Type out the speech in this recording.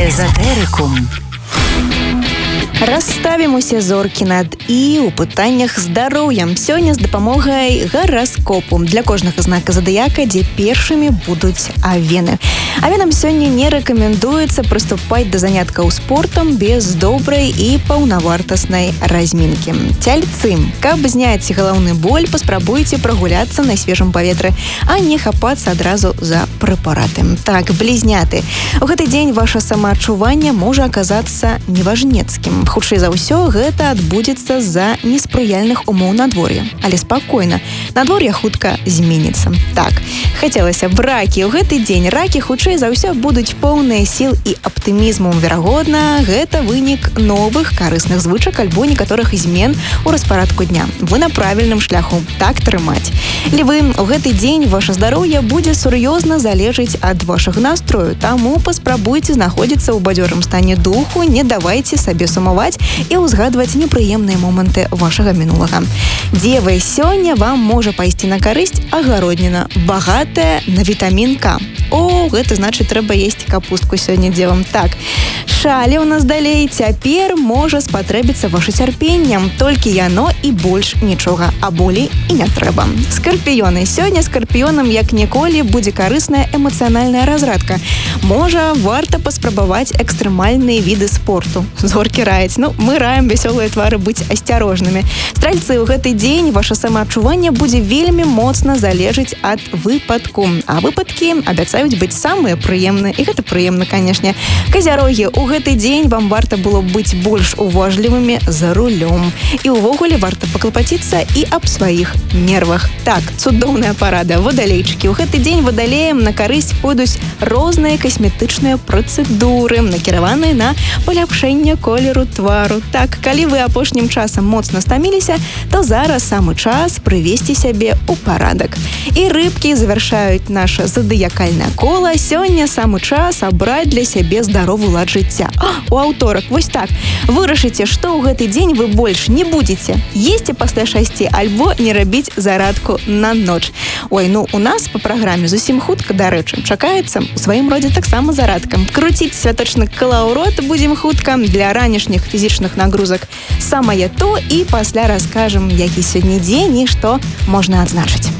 Эзотерикум. Расставім усе зоркі над «і» у пытаннях здароўя. Сёння з дапамогай гараскопу для кожнага знака задыяка, дзе першымі будуць авены. Авенам сёння не рэкамендуецца прыступаць да заняткаў спортам без добрай і паўнавартаснай размінкі. Цяльцы, каб зняць галаўны боль, паспрабуйце прагуляцца на свежым паветры, а не хапацца адразу за прэпараты. Так, блізняты. У гэты дзень ваша самаадчуванне можа аказацца неважнецкім. Хутчэй за ўсё, гэта адбудзецца з-за неспрыяльных умоў надвор'я. Але спакойна, надвор'е хутка зменіцца. Так, хацелася б ракі. У гэты дзень ракі хутчэй за ўсё будуць поўныя сіл і аптымізму. Верагодна, гэта вынік новых карысных звычак альбо некаторых змен у распарадку дня. Вы на правільным шляху. Так трымаць. Львы, у гэты дзень ваше здароўе будзе сур'ёзна залежыць ад вашага настрою. Таму паспрабуйце знаходзіцца ў бадзёрым стане духу, не давайце сабе сумаваць і ўзгадваць непрыемныя моманты вашага мінулага. Дзевы, сёння вам можа пайсці на карысць агародніна, багатая на вітамін К. О, гэта значыць, трэба есці капустку сёння дзевам. Так, шалі у нас далей. Цяпер можа спатрэбіцца ваше цярпенне. Толькі яно і больш нічога, а болей і не трэба. Скарпіёны. Сёння скарпіёнам, як ніколі, будзе карысная эмацыянальная разрадка. Можа, варта паспрабаваць экстрэмальныя віды спорту. Зоркі раяць. Мы раем вясёлыя твары быць асцярожнымі. Стральцы, у гэты дзень ваша самаадчуванне будзе вельмі моцна залежыць ад выпадку. А выпадкі абяцаюць быць самыя прыемныя. І гэта прыемна, канешне. Казярогі, у гэты дзень вам варта было быць больш уважлівымі за рулём. І ўвогуле варта паклапаціцца і аб сваіх нервах. Так, цудоўная парада. Вадалейчыкі, у гэты дзень вадалеям на карысць пойдуць розныя касметычныя працэдуры, накіраваныя на паляпшэнне колеру твару. Так, калі вы апошнім часам моцна стаміліся, то зараз самы час прывесці сябе ў парадак. І рыбкі завяршаюць наша задыякальнае кола. Сёння самы час абраць для сябе здаровы лад жыцця. У аўторак, вось так, вырашыце, што ў гэты дзень вы больш не будзеце есці пасля 6 альбо не рабіць зарадку на ноч. Ой, у нас па праграме зусім хутка, дарэчы, чакаецца у сваім родзе таксама зарадка. Круціць святочны калаўрот будзем хутка. Для ранішніх фізічных нагрузак самае то, і пасля раскажам, які сёння дзень і што можна адзначыць.